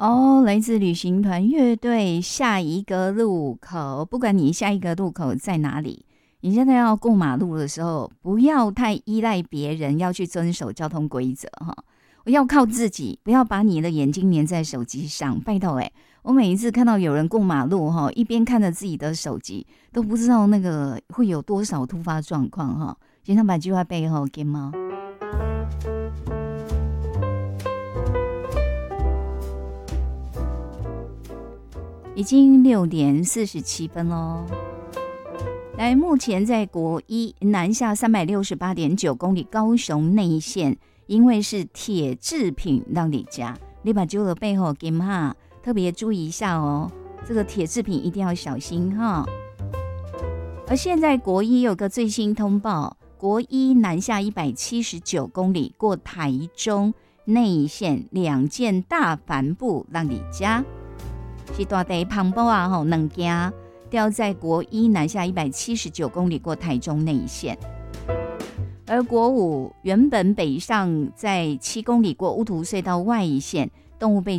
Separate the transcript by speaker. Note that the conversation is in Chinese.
Speaker 1: 哦，来自旅行团乐队下一个路口，不管你下一个路口在哪里，你现在要过马路的时候，不要太依赖别人，要去遵守交通规则哈。要靠自己，不要把你的眼睛粘在手机上，拜托我每一次看到有人过马路哈，一边看着自己的手机，都不知道那个会有多少突发状况哈。先生把句话背后给吗？已经6:47喽。来，目前在国一南下368.9公里，高雄内线，因为是铁制品让你加，你把揪了背后给哈，特别注意一下哦，这个铁制品一定要小心哈。而现在国一有个最新通报，国一南下179公里，过台中内线2件大帆布让你加。是大地磅礴啊，两件掉在国一南下179公里过台中内线，而国五原本北上在7公里过乌涂隧道外线，动物被